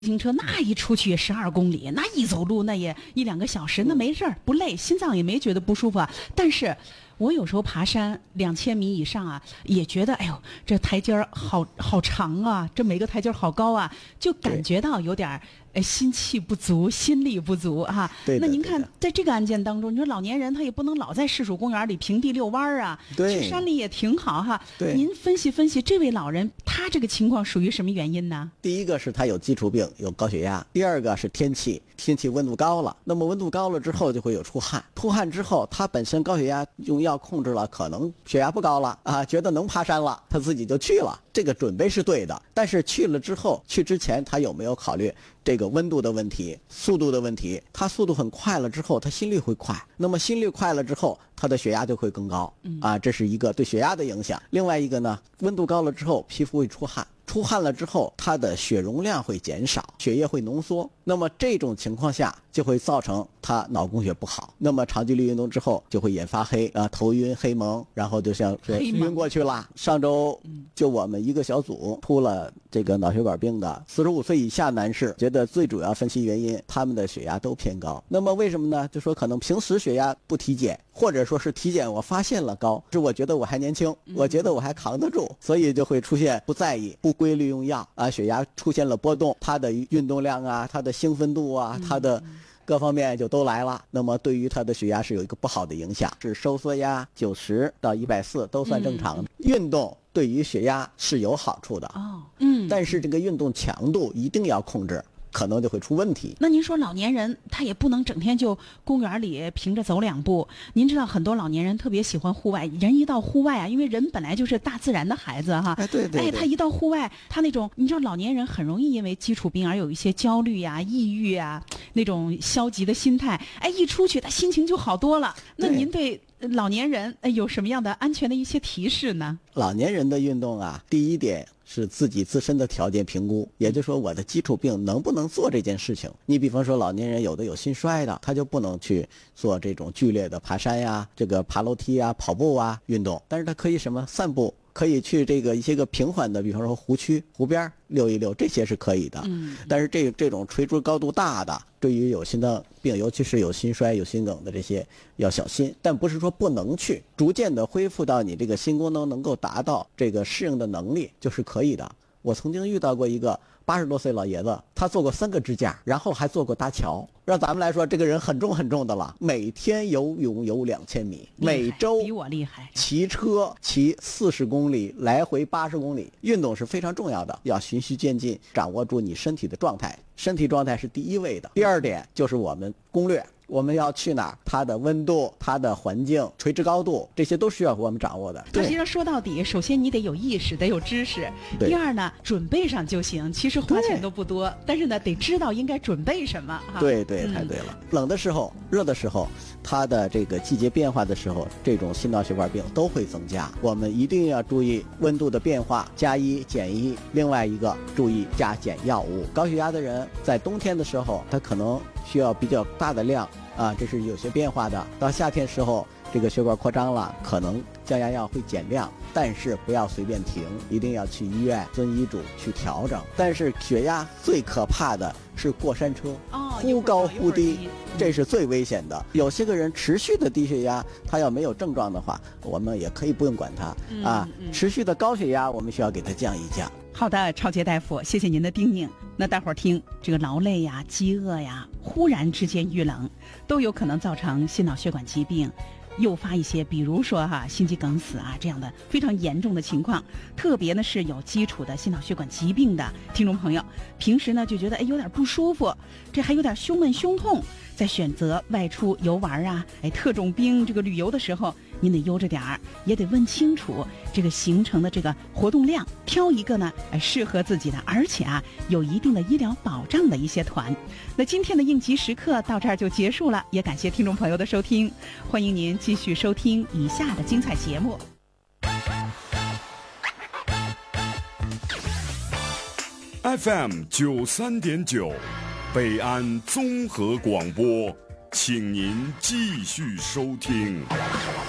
自行车那一出去也12公里，那一走路那也1-2个小时，那没事儿，不累，心脏也没觉得不舒服啊。但是我有时候爬山2000米以上啊，也觉得哎呦，这台阶儿好长啊，这每个台阶儿好高啊，就感觉到有点心气不足，心力不足啊。那您看，在这个案件当中，你说老年人他也不能老在市属公园里平地遛弯啊，去山里也挺好哈。您分析分析，这位老人他这个情况属于什么原因呢？ 第一个是他有基础病，有高血压；第二个是天气温度高了，那么温度高了之后就会有出汗，出汗之后他本身高血压用药控制了，可能血压不高了啊，觉得能爬山了，他自己就去了。这个准备是对的，但是去了之后，去之前他有没有考虑这个温度的问题、速度的问题？他速度很快了之后，他心率会快，那么心率快了之后，他的血压就会更高啊，这是一个对血压的影响。另外一个呢，温度高了之后，皮肤会出汗。出汗了之后，它的血容量会减少，血液会浓缩，那么这种情况下就会造成他脑供血不好，那么长距离运动之后就会引发头晕黑蒙，然后就像说晕过去了。上周就我们一个小组出了这个脑血管病的45岁以下男士，觉得最主要分析原因他们的血压都偏高。那么为什么呢？就说可能平时血压不体检，或者说是体检我发现了高，是我觉得我还年轻，我觉得我还扛得住，所以就会出现不在意、不规律用药啊，血压出现了波动，他的运动量啊，他的兴奋度啊，他的各方面就都来了。那么对于他的血压是有一个不好的影响，是收缩压90到140都算正常的。运动对于血压是有好处的但是这个运动强度一定要控制，可能就会出问题。 那您说老年人他也不能整天就公园里凭着走2步。您知道很多老年人特别喜欢户外，人一到户外啊，因为人本来就是大自然的孩子哈。 对， 他一到户外，他那种你知道老年人很容易因为基础病而有一些焦虑啊、抑郁啊那种消极的心态，一出去他心情就好多了。那您对老年人有什么样的安全的一些提示呢？ 老年人的运动啊，第一点是自己自身的条件评估，也就是说我的基础病能不能做这件事情。你比方说老年人有的有心衰的，他就不能去做这种剧烈的爬山呀、这个爬楼梯啊、跑步啊运动，但是他可以什么散步，可以去这个一些个平缓的，比方说湖区、湖边溜一溜，这些是可以的。但是这种垂直高度大的，对于有心脏病，尤其是有心衰、有心梗的这些要小心。但不是说不能去，逐渐的恢复到你这个心功能能够达到这个适应的能力，就是可以的。我曾经遇到过一个80多岁老爷子，他做过3个支架，然后还做过搭桥。让咱们来说，这个人很重很重的了。每天游泳游2000米，每周比我厉害， 骑车骑40公里，来回80公里。运动是非常重要的，要循序渐进，掌握住你身体的状态。身体状态是第一位的。第二点就是我们攻略。我们要去哪儿？它的温度、它的环境、垂直高度，这些都需要我们掌握的。 实际上说到底，首先你得有意识，得有知识。第二呢，准备上就行。其实花钱都不多，但是呢，得知道应该准备什么。 对，太对了。冷的时候、热的时候，它的这个季节变化的时候，这种心脑血管病都会增加。我们一定要注意温度的变化，加1减1。另外一个，注意加减药物。高血压的人在冬天的时候，他可能需要比较大的量。这是有些变化的。到夏天时候，这个血管扩张了，可能降压药会减量，但是不要随便停，一定要去医院遵医嘱去调整。但是血压最可怕的是过山车，忽高忽低，这是最危险的。有些个人持续的低血压，他要没有症状的话，我们也可以不用管他持续的高血压，我们需要给他降一降。 好的，超杰大夫，谢谢您的叮咛。那大伙儿听，这个劳累呀、饥饿呀、忽然之间遇冷，都有可能造成心脑血管疾病，诱发一些比如说心肌梗死这样的非常严重的情况。特别呢是有基础的心脑血管疾病的听众朋友，平时呢就觉得有点不舒服，这还有点胸闷胸痛，在选择外出游玩特种兵这个旅游的时候，您得悠着点儿，也得问清楚这个行程的这个活动量，挑一个呢适合自己的，而且有一定的医疗保障的一些团。那今天的应急时刻到这儿就结束了，也感谢听众朋友的收听，欢迎您继续收听以下的精彩节目。 FM 93.9，北安综合广播，请您继续收听。